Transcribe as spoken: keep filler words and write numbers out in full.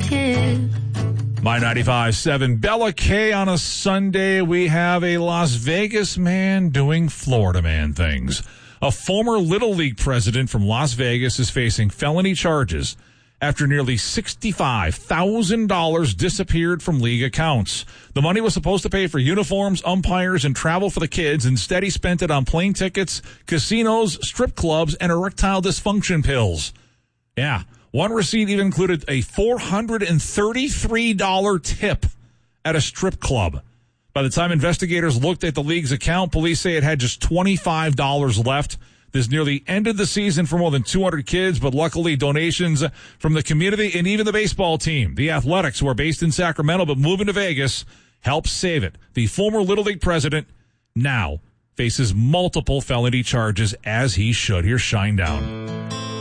tip. My ninety-five point seven Bella K on a Sunday. We have a Las Vegas man doing Florida man things. A former Little League president from Las Vegas is facing felony charges after nearly sixty-five thousand dollars disappeared from league accounts. The money was supposed to pay for uniforms, umpires, and travel for the kids. Instead, he spent it on plane tickets, casinos, strip clubs, and erectile dysfunction pills. Yeah. One receipt even included a four hundred thirty-three dollars tip at a strip club. By the time investigators looked at the league's account, police say it had just twenty-five dollars left. This nearly ended the season for more than two hundred kids, but luckily donations from the community and even the baseball team, the Athletics, who are based in Sacramento but moving to Vegas, helped save it. The former Little League president now faces multiple felony charges, as he should. Here's Shinedown.